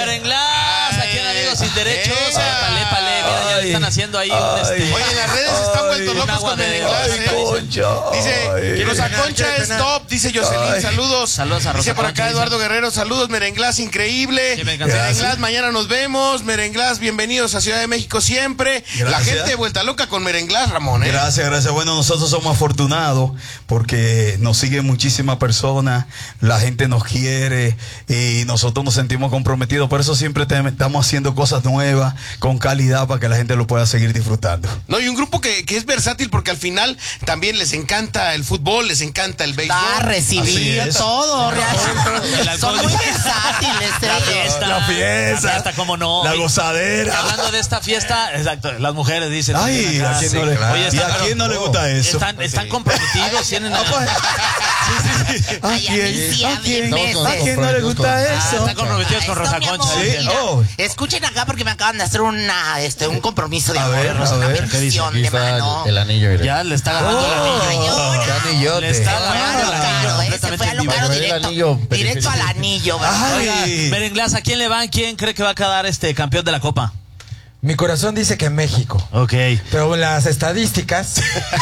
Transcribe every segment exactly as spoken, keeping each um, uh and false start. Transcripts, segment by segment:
Merenglás, aquí en Amigos Sin Derechos. Palé, palé, mira, ya le están haciendo ahí un este. Oye, en las redes están vueltos locos con Merenglás. Dice, que Rosa Concha es top, dice Jocelyn, saludos. Saludos a Rosa Dice por acá Concha, Eduardo Guerrero, saludos, Merenglás, increíble. Merenglás, mañana nos vemos. Merenglás, bienvenidos a Ciudad de México siempre. Gracias. La gente vuelta loca con Merenglás, Ramón, ¿eh? Gracias, gracias. Bueno, nosotros somos afortunados porque nos siguen muchísimas personas, la gente nos quiere y nosotros nos sentimos comprometidos. Por eso siempre te, estamos haciendo cosas nuevas, con calidad, para que la gente lo pueda seguir disfrutando. No, y un grupo que, que es versátil porque al final también les encanta el fútbol, les encanta el béisbol. Da, recibir todo. El Son muy versátiles. La fiesta. La fiesta. La fiesta, cómo no. La Y- gozadera. Hablando de esta fiesta, exacto, las mujeres dicen. Ay, acá, ¿a quién sí. no le, Oye, ¿y están- a quién no le gusta eso? Están, están comprometidos, tienen a- Sí, sí, sí. ¿A Ay, a mí quién? sí, a ¿A quién quién? me- ¿A quién no le gusta Ah, eso? están comprometidos con Esto, Rosa mi Concha. amor, Sí. mira, Oh. Escuchen acá porque me acaban de hacer una, este, un compromiso de A amor, ver, Rosa, a una ver, ¿qué bendición Aquí de está mano. el, el anillo, mire. Ya le está agarrando el anillo. Ay, ahora. Qué anillote. Le está Se fue a agarrando lo el anillo caro, ¿eh? Se completamente fue a lo en vivo. caro Me ve el directo, anillo directo al anillo, ¿verdad? Ay. Merenglás, ¿a quién le van? ¿Quién cree que va a quedar este campeón de la Copa? Mi corazón dice que México. Ok. Pero las estadísticas.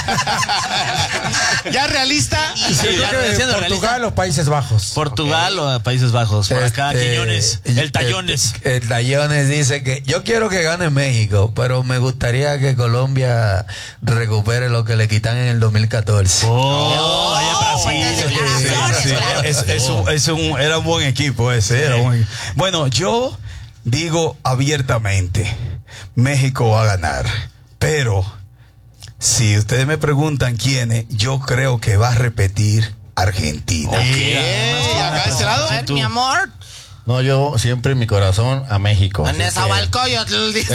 Ya realista. Sí, yo ya creo que siendo Portugal realista. o Países Bajos. Portugal o Países Bajos. Por acá, Este, Quiñones. El Tallones. El, el Tallones dice que yo quiero que gane México, pero me gustaría que Colombia recupere lo que le quitan en el dos mil catorce. Oh, allá en fuertes Brasil. declaraciones, Sí, claro. es, es un, es un- era un buen equipo ese. Era un buen- Bueno, yo digo abiertamente, México va a ganar, pero si ustedes me preguntan quiénes, yo creo que va a repetir Argentina. Eh, acá de este lado. A ver, mi amor. No, yo siempre en mi corazón a México. así Vanessa que- Balcoyotl dice.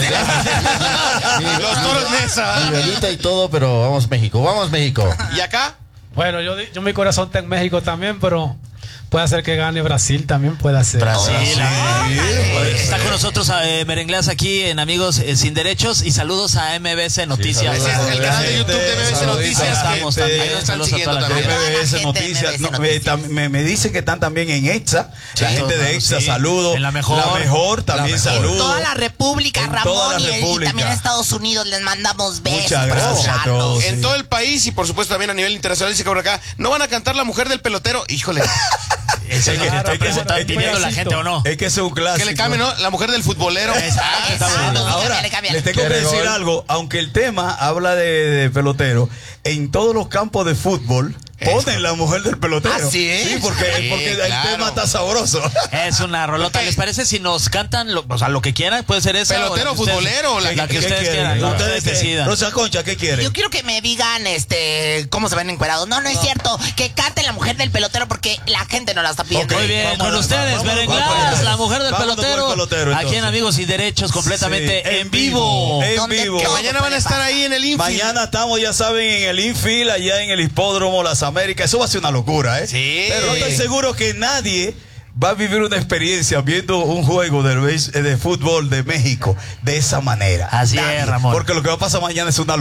Los toros Nesa. Mi velita y todo, pero vamos México, vamos México. ¿Y acá? Bueno, yo, di- yo mi corazón está en México también, pero puede ser que gane Brasil, también puede ser. Brasil. Ay. Está con nosotros eh, Merenglás aquí en Amigos eh, Sin Derechos y saludos a M B S Noticias. Ese es el canal de YouTube de M B S Noticias. Ahí estamos gente. también. Ahí nos están Saludos a toda la siguiendo gente. también. M B S Toda la gente, Noticias, M B S no, me, Noticias. tam- me, me dice que están también en EXA, la gente todo, de EXA, sí. saludos. En la mejor. La mejor también, La mejor. saludos. Toda la República, En Ramón, toda la y, el- y República. también a Estados Unidos les mandamos besos. Muchas gracias a escucharnos. todos. En Sí. todo el país y por supuesto también a nivel internacional, dice que por acá, ¿no van a cantar La Mujer del Pelotero? Híjole, Ese es lo que Claro, está pero está es que- pidiendo la gente o no. Es que ese es un clásico. que le cambie, ¿no? La Mujer del Futbolero. Exacto, está Exacto, bueno. sí, Ahora, cámbiale, cámbiale. les tengo que ¿Quiere decir gol? algo. Aunque el tema habla de, de pelotero, en todos los campos de fútbol ponen La Mujer del Pelotero. ¿Ah, sí? Sí, porque, Sí, porque claro. el tema está sabroso. Es una rolota. ¿Les parece si nos cantan lo, o sea, lo que quieran? Puede ser esa. Pelotero, o la que ustedes- futbolero, la La que ¿Qué ustedes quieren? quieran. la que ¿Ustedes ustedes qué? decidan. Rosa Concha, ¿qué quieren? Yo quiero que me digan, este, cómo se ven encuerados. No, no es cierto. Que cante La Mujer del Pelotero porque la gente no la está pidiendo. Muy bien, Vámonos, con ustedes, vámonos, Merenglás, vámonos. la mujer del Vámonos con el pelotero. pelotero, Aquí en entonces. Amigos y Derechos, completamente Sí, en vivo. En Donde vivo. Que todo mañana van a puede estar pasar. ahí en el infield. Mañana estamos, ya saben, en el infield, allá en el Hipódromo Las Américas. Eso va a ser una locura, ¿eh? Sí. Pero estoy seguro que nadie va a vivir una experiencia viendo un juego de, de fútbol de México de esa manera. Así Nadie. es, Ramón. Porque lo que va a pasar mañana es una